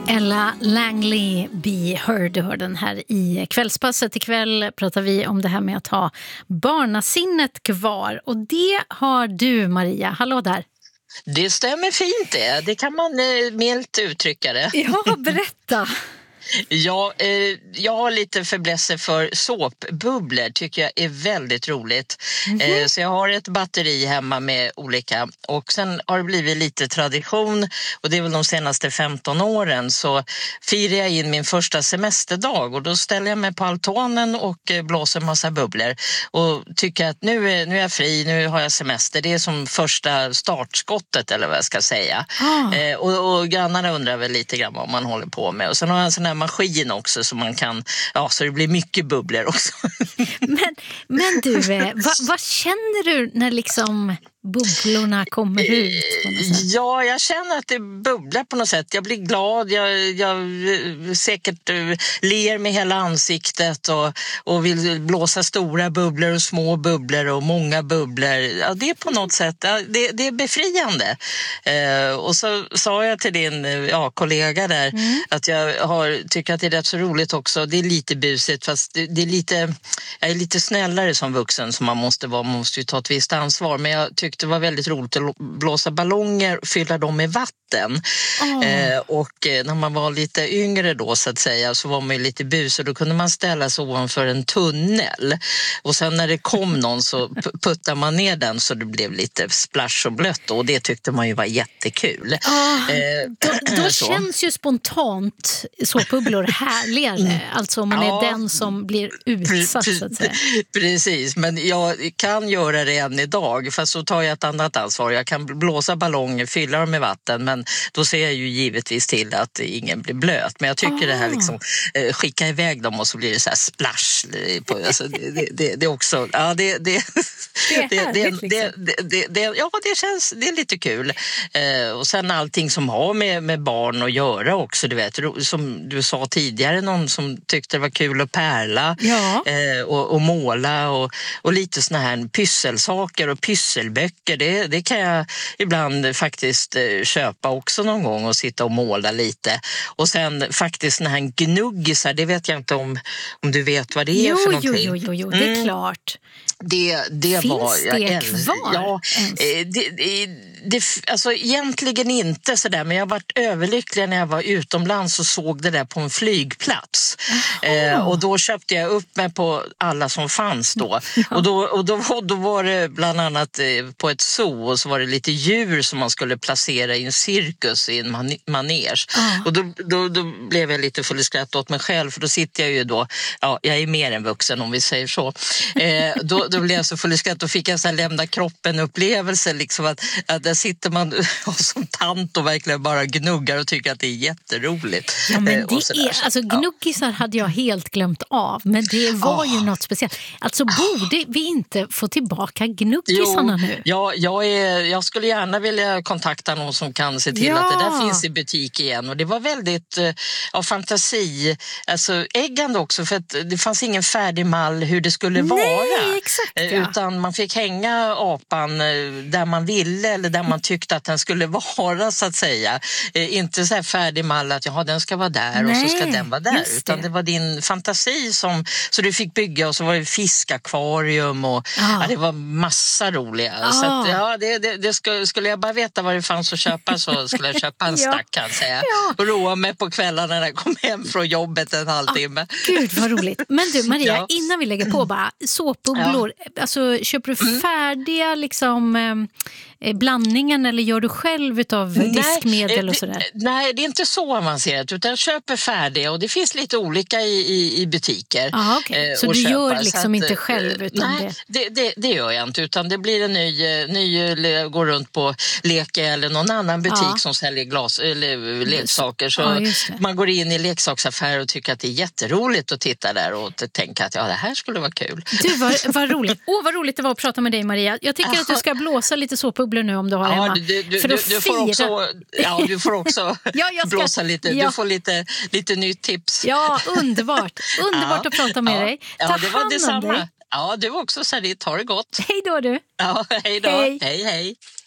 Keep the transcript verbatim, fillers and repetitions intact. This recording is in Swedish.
Ella Langley, Be Heard, hör den här i Kvällspasset. Ikväll pratar vi om det här med att ha barnasinnet kvar. Och det har du, Maria. Hallå där. Det stämmer fint det. Det kan man eh, milt uttrycka det. Ja, berätta. Ja, eh, jag har lite förblässe för såpbubblor, tycker jag är väldigt roligt. Mm-hmm. Eh, så jag har ett batteri hemma med olika, och sen har det blivit lite tradition, och det är väl de senaste femton åren, så firar jag in min första semesterdag, och då ställer jag mig på altanen och eh, blåser massa bubblor och tycker att nu är, nu är jag fri, nu har jag semester. Det är som första startskottet, eller vad jag ska säga. Ah. Eh, och, och grannarna undrar väl lite grann vad man håller på med, och sen har jag en sån här maskin också så man kan, ja, så det blir mycket bubblor också. Men, men du, vad, vad känner du när liksom bubblorna kommer ut på något sätt? Ja, jag känner att det bubblar på något sätt. Jag blir glad, jag, jag säkert ler med hela ansiktet och, och vill blåsa stora bubblor och små bubblor och många bubblor. Ja, det är på något sätt, det, det är befriande. Eh, och så sa jag till din ja, kollega där mm. att jag har, tycker att det är rätt så roligt också. Det är lite busigt, fast det, det är lite, jag är lite snällare som vuxen som man måste vara. Man måste ju ta ett visst ansvar, men jag tycker det var väldigt roligt att blåsa ballonger och fylla dem med vatten. Oh. Eh, och eh, när man var lite yngre då så att säga, så var man ju lite bus, och då kunde man ställa sig ovanför en tunnel. Och sen när det kom någon så p- puttade man ner den så det blev lite splash och blött, och det tyckte man ju var jättekul. Oh. Eh, då då känns ju spontant såpbubblor härligare, alltså om man ja. är den som blir utsatt så att säga. Precis, men jag kan göra det än idag, fast så tar jag ett annat ansvar. Jag kan blåsa ballonger, fylla dem med vatten, men då ser jag ju givetvis till att ingen blir blöt. Men jag tycker oh. det här liksom, eh, skicka iväg dem och så blir det så här splash. På, alltså, det, det, det är också, ja det, det, det, det, det, det, det, det, det, ja, det känns, det är lite kul. Eh, och sen allting som har med, med barn att göra också, du vet, som du sa tidigare, någon som tyckte det var kul att pärla ja. eh, och, och måla och, och lite såna här pysselsaker och pysselböcker. Det, det kan jag ibland faktiskt köpa också någon gång och sitta och måla lite. Och sen faktiskt såna här gnuggisar, det vet jag inte om, om du vet vad det är jo, för någonting. Jo, jo, jo, det är mm. klart. Det, det Finns var, det jag, kvar? Ja, det, det, det, alltså egentligen inte sådär, men jag varit överlycklig när jag var utomlands och såg det där på en flygplats. Eh, och då köpte jag upp mig på alla som fanns då. Ja. Och, då, och då, då var det bland annat på ett zoo, och så var det lite djur som man skulle placera i en cirkus i en man- manege. Ja. Och då, då, då blev jag lite full i skratt åt mig själv, för då sitter jag ju då, ja, jag är mer än vuxen om vi säger så. Eh, då, då blev jag så full i skratt och fick jag så här lämna kroppen upplevelse liksom att, att där sitter man som tant och verkligen bara gnuggar och tycker att det är jätteroligt. Ja, men det sådär, är, alltså gnuggisar hade jag helt glömt av, men det var ju oh. något speciellt. Alltså borde vi inte få tillbaka gnuggisarna jo, nu? Ja, jag, är, jag skulle gärna vilja kontakta någon som kan se till ja. att det där finns i butik igen, och det var väldigt ja, fantasi, alltså äggande också, för att det fanns ingen färdig mall hur det skulle Nej, vara. Exakt, ja. Utan man fick hänga apan där man ville eller där man tyckte att den skulle vara så att säga. Inte så här färdig mall att ja, den ska vara där Nej, och så ska den vara där. Utan det var din fantasi som, så du fick bygga, och så var det fiskakvarium och ah. ja, det var massa roliga. Ah. Så att, ja, det, det, det skulle, skulle jag bara veta vad det fanns att köpa så skulle jag köpa en stack kan jag säga. Ja. Och roa mig på kvällarna när jag kom hem från jobbet en halvtimme. Ah, Gud vad roligt. Men du Maria, ja. innan vi lägger på bara såpbubblor, ja. alltså köper du färdiga liksom eh, blandningen eller gör du själv utav nej, diskmedel och sådär? Nej, det är inte så avancerat, utan jag köper färdiga, och det finns lite olika i, i, i butiker. Ah, okay. eh, så du köpa, gör liksom att, inte själv utan nej, det? Det, det, det gör jag inte, utan det blir en ny, ny går runt på Leke eller någon annan butik ah. som säljer glas, eller leksaker, så ah, man går in i leksaksaffärer och tycker att det är jätteroligt att titta där och tänka att ja, det här skulle vara kul. Du, vad, vad roligt. Åh, oh, vad roligt det var att prata med dig Maria. Jag tycker att du ska blåsa lite såpbubblor nu om du har ja, hemma. Du, du, för du, att du får också, ja, du får också ja, ska, blåsa lite. Ja. Du får lite, lite nytt tips. Ja, underbart. Underbart ja. att prata med ja. dig. Ta ja, det var hand om detsamma. dig. Ja, du också, Sarit. Ha det gott. Hej då du. Ja, hej då. Hej, hej. hej.